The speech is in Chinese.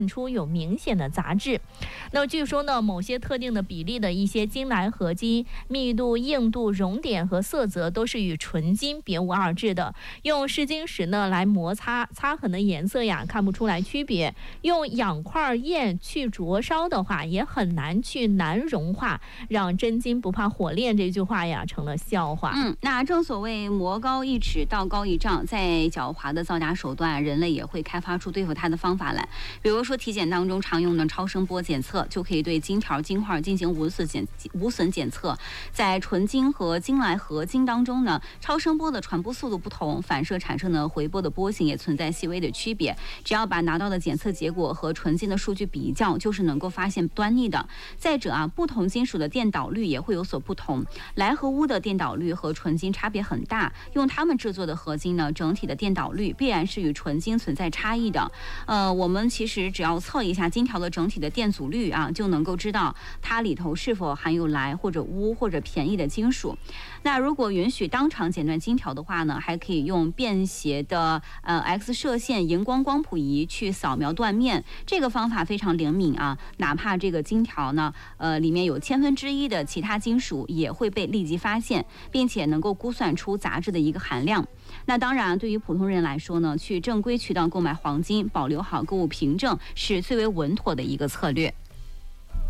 出有明显的杂质。那据说呢，某些特定的比例的一些金来合金，密度、硬度、熔点和色泽都是与纯金别无二致的。用试金石呢来摩擦，擦痕的颜色呀看不出来区别。用氧块砚去灼烧的话，也很难去难融化，让真金不怕火炼这句话呀成了笑话。 那正所谓魔高一尺，道高一丈，在狡猾的造假手段，人类也会开发出对付它的方法来。比如说体检当中常用的超声波检测，就可以对金条、金块进行无损检测。在纯金和金来合金当中呢，超声波的传播速度不同，反射产生的回波的波形也存在细微的区别。只要把拿到的检测结果和纯金的数据比较，就是能够发现端倪的。再者不同金属的电导率也会有所不同。莱和钨的电导率和纯金差别很大，用它们制作的合金呢，整体的电导率必然是与纯金存在差异的。我们其实只要测一下金条的整体的电阻率就能够知道它里头是否含有莱或者钨或者便宜的金属。那如果允许当场剪断金条的话呢，还可以用便携的X 射线荧光光谱仪去扫描断面。这个方法非常灵敏哪怕这个金条呢里面有1/1000的其他金属，也会被立即发现，并且能够估算出杂质的一个含量。那当然，对于普通人来说呢，去正规渠道购买黄金，保留好购物凭证是最为稳妥的一个策略。